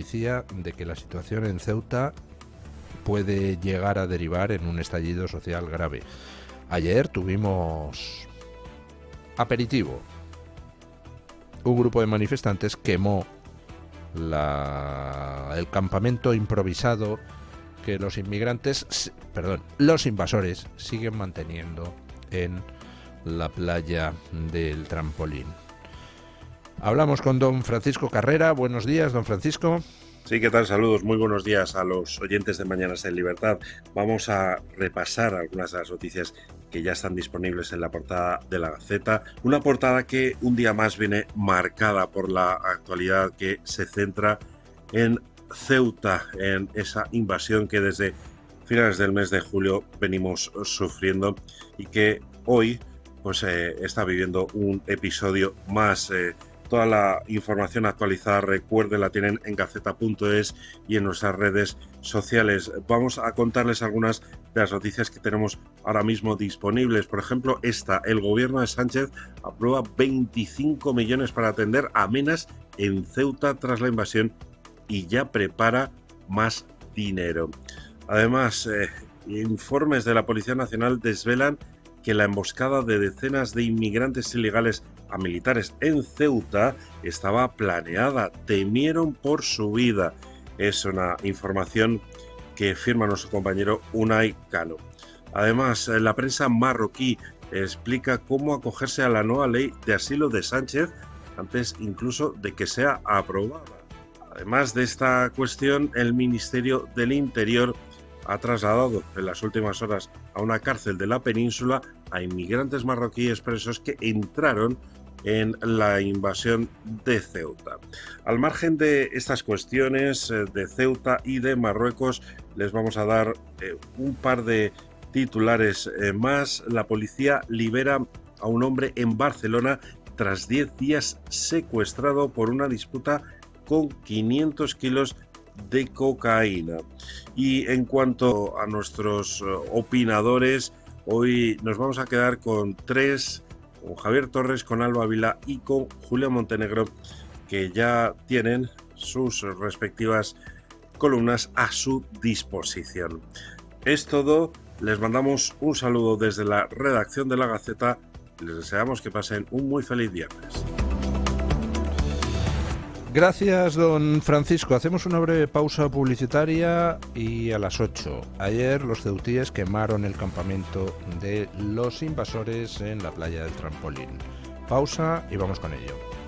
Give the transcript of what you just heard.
policía de que la situación en Ceuta puede llegar a derivar en un estallido social grave. Ayer tuvimos aperitivo. Un grupo de manifestantes quemó el campamento improvisado que los invasores siguen manteniendo en la playa del Trampolín. Hablamos con don Francisco Carrera. Buenos días, don Francisco. Sí, ¿qué tal? Saludos, muy buenos días a los oyentes de Mañanas en Libertad. Vamos a repasar algunas de las noticias que ya están disponibles en la portada de la Gaceta. Una portada que un día más viene marcada por la actualidad que se centra en Ceuta, en esa invasión que desde finales del mes de julio venimos sufriendo y que hoy pues está viviendo un episodio más. Toda la información actualizada, recuerden, la tienen en gaceta.es y en nuestras redes sociales. Vamos a contarles algunas de las noticias que tenemos ahora mismo disponibles. Por ejemplo, el gobierno de Sánchez aprueba 25 millones para atender a Menas en Ceuta tras la invasión y ya prepara más dinero. Además, informes de la Policía Nacional desvelan que la emboscada de decenas de inmigrantes ilegales a militares en Ceuta estaba planeada. Temieron por su vida. Es una información que firma nuestro compañero Unai Cano. Además, la prensa marroquí explica cómo acogerse a la nueva ley de asilo de Sánchez antes incluso de que sea aprobada. Además de esta cuestión, el Ministerio del Interior ha trasladado en las últimas horas a una cárcel de la península a inmigrantes marroquíes presos que entraron en la invasión de Ceuta. Al margen de estas cuestiones de Ceuta y de Marruecos, les vamos a dar un par de titulares más. La policía libera a un hombre en Barcelona tras 10 días secuestrado por una disputa con 500 kilos de cocaína. Y en cuanto a nuestros opinadores, hoy nos vamos a quedar con tres, con Javier Torres, con Alba Vila y con Julia Montenegro, que ya tienen sus respectivas columnas a su disposición. Es todo, les mandamos un saludo desde la redacción de La Gaceta y les deseamos que pasen un muy feliz viernes. Gracias, don Francisco. Hacemos una breve pausa publicitaria y a las 8. Ayer los ceutíes quemaron el campamento de los invasores en la playa del Trampolín. Pausa y vamos con ello.